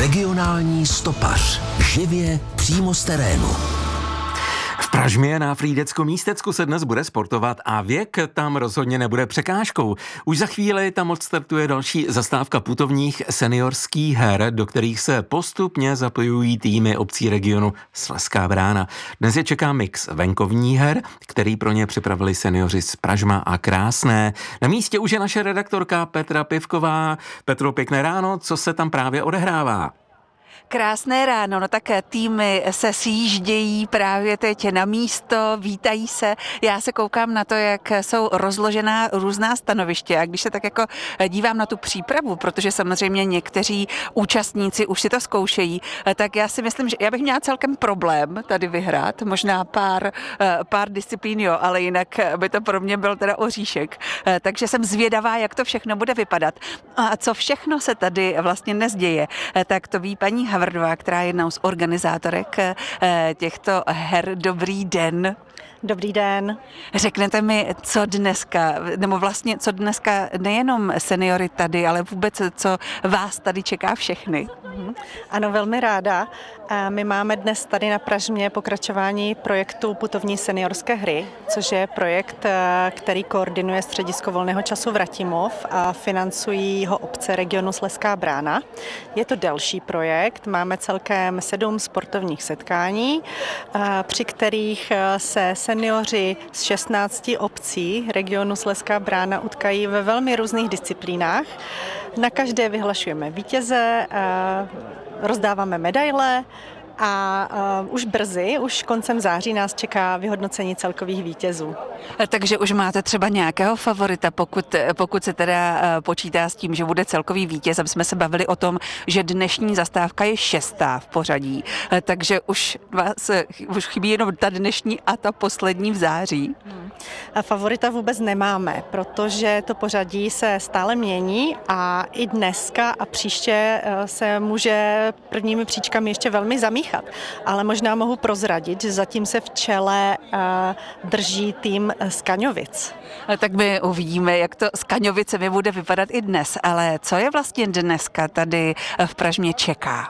Regionální stopař. Živě přímo z terénu. V Pražmě na Frýdecko-Místecku se dnes bude sportovat a věk tam rozhodně nebude překážkou. Už za chvíli tam odstartuje další zastávka putovních seniorských her, do kterých se postupně zapojují týmy obcí regionu Slezská Brána. Dnes je čeká mix venkovních her, který pro ně připravili seniori z Pražma a Krásné. Na místě už je naše redaktorka Petra Pivková. Petro, pěkné ráno, co se tam právě odehrává? Krásné ráno, no tak týmy se sjíždějí právě teď na místo, vítají se. Já se koukám na to, jak jsou rozložená různá stanoviště a když se tak jako dívám na tu přípravu, protože samozřejmě někteří účastníci už si to zkoušejí, tak já si myslím, že já bych měla celkem problém tady vyhrát, možná pár disciplín, jo, ale jinak by to pro mě byl teda oříšek. Takže jsem zvědavá, jak to všechno bude vypadat. A co všechno se tady vlastně dnes děje, tak to ví paní Havrdová, která je jednou z organizátorek těchto her. Dobrý den. Dobrý den. Řeknete mi, co dneska nejenom seniory tady, ale vůbec, co vás tady čeká všechny? Ano, velmi ráda. My máme dnes tady na Pražmě pokračování projektu Putovní seniorské hry, což je projekt, který koordinuje Středisko volného času Vratimov a financují ho obce regionu Slezská Brána. Je to delší projekt, máme celkem 7 sportovních setkání, při kterých se seniori z 16 obcí regionu Slezská Brána utkají ve velmi různých disciplínách. Na každé vyhlašujeme vítěze, rozdáváme medaile a už brzy, už koncem září nás čeká vyhodnocení celkových vítězů. Takže už máte třeba nějakého favorita, pokud se teda počítá s tím, že bude celkový vítěz, aby jsme se bavili o tom, že dnešní zastávka je 6. v pořadí, takže už chybí jenom ta dnešní a ta poslední v září. A favorita vůbec nemáme, protože to pořadí se stále mění a i dneska a příště se může prvními příčkami ještě velmi zamíchat. Ale možná mohu prozradit, že zatím se v čele drží tým z Kaňovic. Tak my uvidíme, jak to s Kaňovicemi bude vypadat i dnes, ale co je vlastně dneska tady v Pražmě čeká?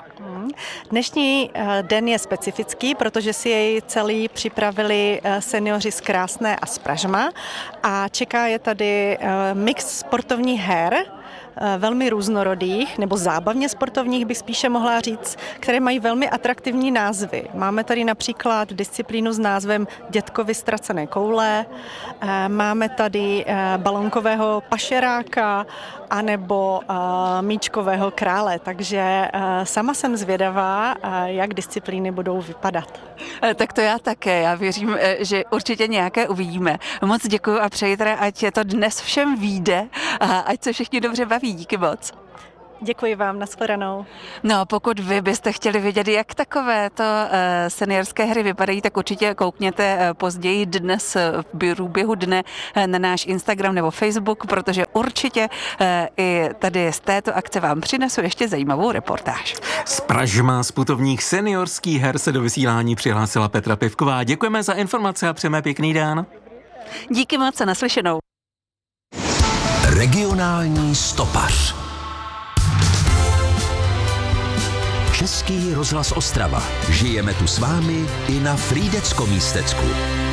Dnešní den je specifický, protože si jej celý připravili seniori z Krásné a z Pražma a čeká je tady mix sportovních her, velmi různorodých, nebo zábavně sportovních bych spíše mohla říct, které mají velmi atraktivní názvy. Máme tady například disciplínu s názvem Dětkovi ztracené koule, máme tady balonkového pašeráka anebo míčkového krále, takže sama jsem zvědavá, jak disciplíny budou vypadat. Tak to já také, já věřím, že určitě nějaké uvidíme. Moc děkuji a přeji teda, ať to dnes všem vyjde a ať se všichni dobře baví. Díky moc. Děkuji vám, nashledanou. No, pokud vy byste chtěli vědět, jak takovéto seniorské hry vypadají, tak určitě koukněte později dnes v průběhu dne na náš Instagram nebo Facebook, protože určitě i tady z této akce vám přinesu ještě zajímavou reportáž. Z Pražma z putovních seniorských her se do vysílání přihlásila Petra Pivková. Děkujeme za informace a přejeme pěkný den. Díky moc a naslyšenou. Regionální stopař. Český rozhlas Ostrava. Žijeme tu s vámi i na Frýdecko-Místecku.